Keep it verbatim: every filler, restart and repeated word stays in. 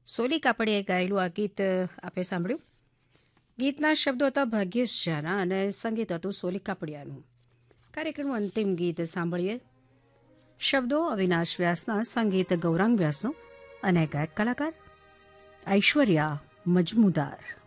સોલી કાપડીએ ગાયેલું આ ગીત આપે સાંભળ્યું. ગીતના શબ્દો હતા ભાગ્યેશ ઝાના અને સંગીત હતું સોલી કાપડિયાનું. કાર્યક્રમનું અંતિમ ગીત સાંભળીએ. શબ્દો અવિનાશ વ્યાસના, સંગીત ગૌરાંગ વ્યાસનું અને ગાયક કલાકાર ઐશ્વર્યા મજમુદાર.